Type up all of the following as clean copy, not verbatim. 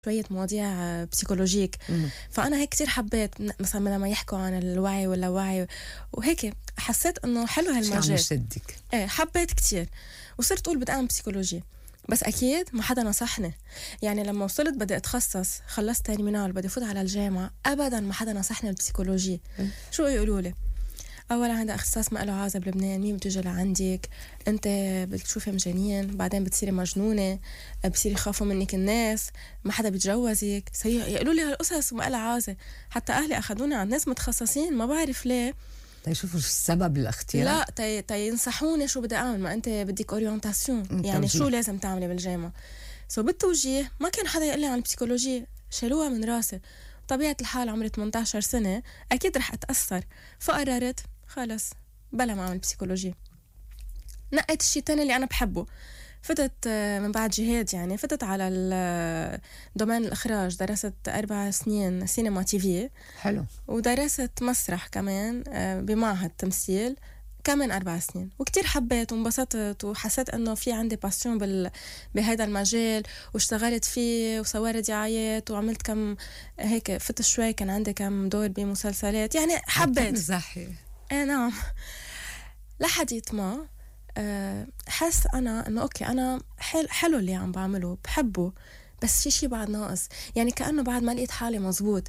شوية مواضيع بسيكولوجيك. فأنا هيك كتير حبيت مثلا لما يحكوا عن الوعي واللاوعي وهيك حسيت إنه حلو هالمجال. شدك؟ إيه حبيت كتير وصرت أقول بدي أعمل بسيكولوجي، بس أكيد ما حدا نصحني. يعني لما وصلت بدي أتخصص، خلصت ترمينال بدي فوت على الجامعة، أبدا ما حدا نصحني بالبسيكولوجي. شو يقولوا لي؟ أولا هذا اختصاص ما له عازة بلبنان، مين بتجي لعندك، أنت بتشوفي مجانين، بعدين بتصيري مجنونة، بصير يخافوا منك الناس، ما حدا بيتجوزك، يقولوا لي هالقصص وما لها عازة. حتى أهلي أخذوني عند ناس متخصصين، ما بعرف ليه. تيشوفوا شو السبب الاختيار؟ لا ينصحوني شو بدي أعمل، ما أنت بدك أورينتاسيون، يعني شو لازم تعملي بالجامعة. بالتوجيه ما كان حدا يقول لي عن البسيكولوجي، شالوها من راسي. طبيعة الحال عمري 18 سنة أكيد رح أتأثر، فقررت خلص بلا ما أعمل بسيكولوجي. نقيت الشيء التاني اللي أنا بحبه. فتت من بعد جهاد، يعني فتت على دومين الإخراج، درست 4 سنين سينما تيفي. حلو. ودرست مسرح كمان بمعهد تمثيل كمان 4 سنين، وكتير حبيت وانبسطت وحسيت انه في عندي باسيون بهذا المجال، واشتغلت فيه وصورت دعايات وعملت كم هيك فت شوي، كان عندي كم دور بمسلسلات، يعني حبيت. مزاحي. ايه نعم. لحديت ما حس انا انه اوكي انا حلو اللي عم بعمله بحبه، بس في شي بعد ناقص، يعني كأنه بعد ما لقيت حالي مزبوط.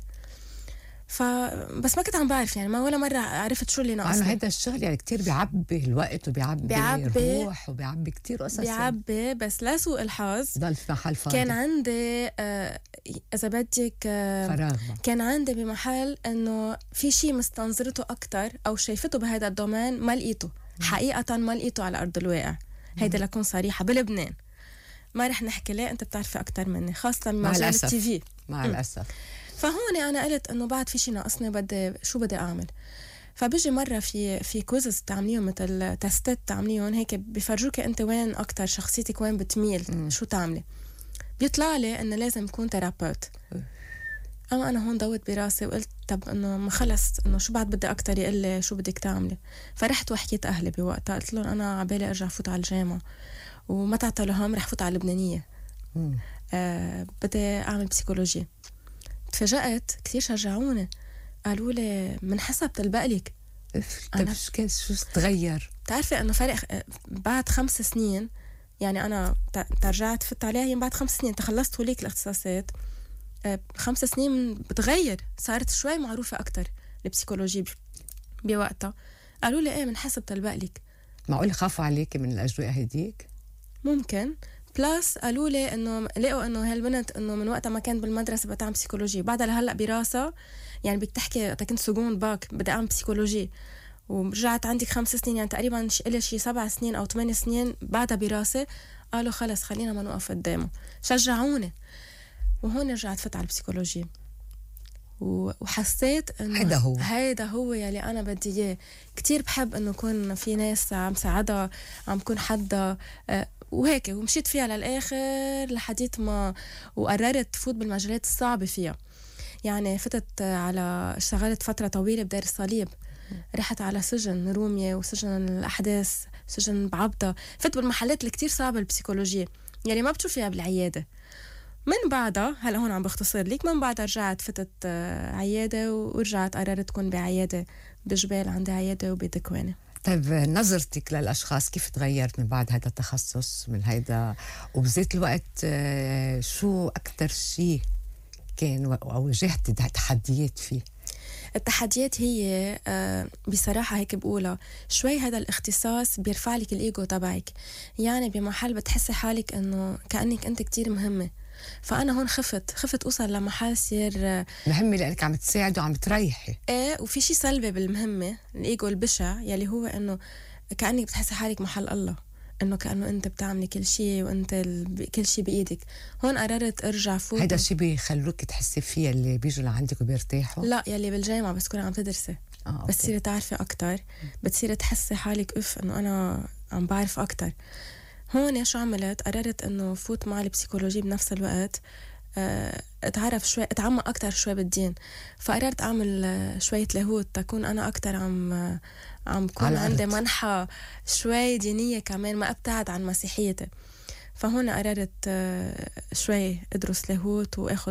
بس ما كنت عم بعرف، يعني ما ولا مرة عرفت شو اللي ناقصني. أنا هيدا الشغل يعني كتير بيعبي الوقت وبيعبي الروح وبيعبي كتير قصص، بيعبي بس لا سوء الحظ ضل في محل فاضي. كان عندي إذا بدك فراغ. كان عندي بمحل إنه في شيء مستنظرته أكتر أو شايفته بهذا الدومين ما لقيته حقيقة، ما لقيته على أرض الواقع. هيدا لكون صريحة بلبنان، ما رح نحكي ليه، أنت بتعرفي أكتر مني، خاصة مجال التي في. مع الأسف. فهون أنا قلت إنه بعد في شيء ناقصني، شو بدي أعمل. فبيجي مرة في كويزز تعمليهم، مثل تستات تعمليهم هيك بيفرجوك أنت وين أكتر شخصيتك وين بتميل شو تعملي. بيطلع لي إنه لازم يكون تيرابوت. أما أنا هون ضوت براسي وقلت طب إنه ما خلص، إنه شو بعد بدي أكتر يقول لي شو بدك تعملي. فرحت وحكيت أهلي بوقتها، قلت لهم أنا عبالي أرجع فوت على الجامعة وما تعطلوا هم، رح فوت على اللبنانية. بدي أعمل بسيكولوجي. تفاجأت كثير، شجعوني، قالوا لي من حسب تلبقلك. أنا شو تغير؟ تعرفي أنه فرق بعد 5 سنين، يعني أنا ترجعت فت عليها بعد 5 سنين تخلصت هوليك الاختصاصات. 5 سنين بتغير، صارت شوي معروفة أكتر البسيكولوجي بوقتها. قالوا لي إيه من حسب تلبقلك. معقول خافوا عليك من الأجواء هديك؟ ممكن. بلاس قالوا لي انه لقوا انه هالبنت انه من وقتها ما كانت بالمدرسه بتعمل بسيكولوجي، بعدها لهلا براسها يعني بدك تحكي كنت سجون باك بدي اعمل بسيكولوجي، ورجعت عندك 5 سنين، يعني تقريبا إلي شي 7 سنين او 8 سنين بعدها براسي. قالوا خلص خلينا ما نوقف قدامه، شجعوني. وهون رجعت فت على البسيكولوجي وحسيت انه هيدا هو يلي انا بدي اياه. كتير بحب انه يكون في ناس عم ساعدها، عم كون حدا وهيك، ومشيت فيها للآخر لحديت ما وقررت فوت بالمجالات الصعبة فيها. يعني فتت على اشتغلت فترة طويلة بدير الصليب، رحت على سجن رومية وسجن الأحداث، سجن بعبدة، فت بالمحلات اللي كتير صعبة البسيكولوجية، يعني ما بتشوفيها بالعيادة. من بعدها هلا هون عم بختصر لك، من بعدها رجعت فتت عيادة، ورجعت قررت تكون بعيادة بجبال، عندي عيادة وبدكوانة. طيب نظرتك للأشخاص كيف تغيرت من بعد هذا التخصص من هيدا، وبذات الوقت شو أكتر شيء كان أو واجهت تحديات فيه؟ التحديات هي بصراحة هيك بقولها شوي، هذا الاختصاص بيرفع لك الإيجو تبعك، يعني بمحل بتحسي حالك إنه كأنك أنت كتير مهمة. فأنا هون خفت أوصل لمحل صير مهمة لأنك عم تساعد وعم تريحي. إيه، وفي شي سلبي بالمهمة، الإيجو البشع يلي هو إنه كأنك بتحسي حالك محل الله، إنه كأنه أنت بتعملي كل شيء وأنت كل شيء بإيدك. هون قررت أرجع فوت. هيدا الشيء بيخلوك تحسي فيه اللي بيجوا لعندك وبيرتاحوا؟ لا، يلي بالجامعة بس تكوني عم تدرسي بس تصيري تعرفي أكتر، بتصيري تحسي حالك إنه أنا عم بعرف أكتر. هون شو عملت؟ قررت إنه فوت مع البسيكولوجي بنفس الوقت، اتعرف شوي، اتعمق أكتر شوي بالدين. فقررت أعمل شوية لاهوت تكون أنا أكتر عم بكون عندي منحة شوي دينية كمان، ما أبتعد عن مسيحيتي. فهون قررت شوي ادرس لاهوت واخد